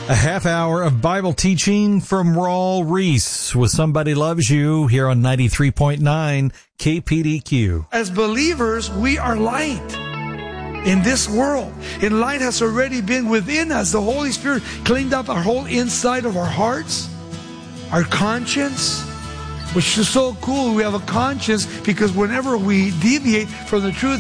A half hour of Bible teaching from Raul Ries with Somebody Loves You here on 93.9 KPDQ. As believers, we are light in this world. And light has already been within us. The Holy Spirit cleaned up our whole inside of our hearts, our conscience, which is so cool. We have a conscience because whenever we deviate from the truth,